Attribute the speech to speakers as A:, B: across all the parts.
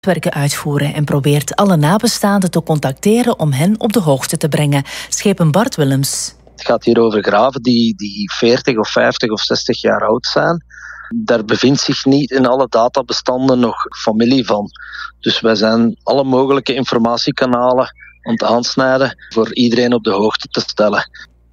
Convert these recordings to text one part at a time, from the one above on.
A: werken uitvoeren en probeert alle nabestaanden te contacteren om hen op de hoogte te brengen. Schepen Bart Willems.
B: Het gaat hier over graven die 40 of 50 of 60 jaar oud zijn. Daar bevindt zich niet in alle databestanden nog familie van. Dus wij zijn alle mogelijke informatiekanalen aan het aansnijden voor iedereen op de hoogte te stellen.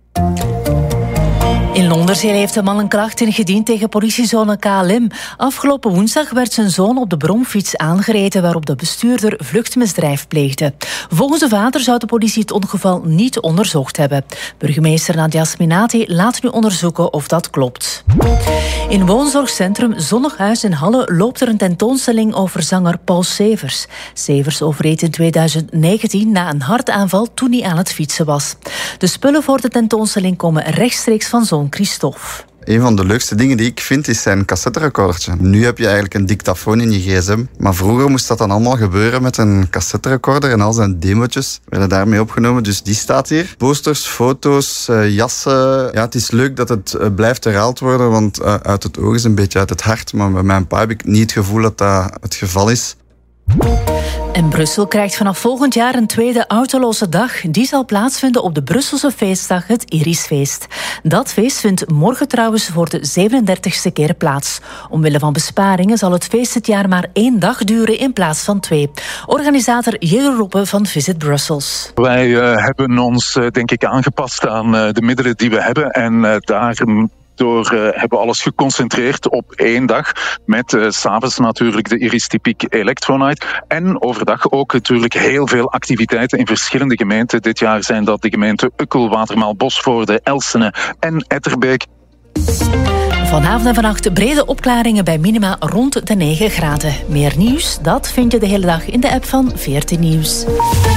A: In Londerzeel heeft een man een klacht ingediend tegen politiezone KLM. Afgelopen woensdag werd zijn zoon op de bromfiets aangereden waarop de bestuurder vluchtmisdrijf pleegde. Volgens de vader zou de politie het ongeval niet onderzocht hebben. Burgemeester Nadia Sminati laat nu onderzoeken of dat klopt. In woonzorgcentrum Zonnig Huis in Halle loopt er een tentoonstelling over zanger Paul Severs. Severs overleed in 2019 na een hartaanval toen hij aan het fietsen was. De spullen voor de tentoonstelling komen rechtstreeks van zoon Christophe.
C: Een van de leukste dingen die ik vind is zijn cassetterecordertje. Nu heb je eigenlijk een dictafoon in je gsm. Maar vroeger moest dat dan allemaal gebeuren met een cassetterecorder en al zijn demootjes werden daarmee opgenomen. Dus die staat hier. Posters, foto's, jassen. Ja, het is leuk dat het blijft herhaald worden, want uit het oog is een beetje uit het hart. Maar bij mijn pa heb ik niet het gevoel dat dat het geval is.
A: En Brussel krijgt vanaf volgend jaar een tweede autoloze dag. Die zal plaatsvinden op de Brusselse feestdag, het Irisfeest. Dat feest vindt morgen trouwens voor de 37e keer plaats. Omwille van besparingen zal het feest dit jaar maar 1 dag duren in plaats van 2. Organisator Jelle Roppe van Visit Brussels.
D: Wij hebben ons denk ik aangepast aan de middelen die we hebben en Door hebben we alles geconcentreerd op 1 dag. Met 's avonds natuurlijk de Iris Typiek Electronight. En overdag ook natuurlijk heel veel activiteiten in verschillende gemeenten. Dit jaar zijn dat de gemeenten Ukkel, Watermaal, Bosvoorde, Elsene en Etterbeek.
A: Vanavond en vannacht brede opklaringen bij minima rond de 9 graden. Meer nieuws, dat vind je de hele dag in de app van VRT Nieuws.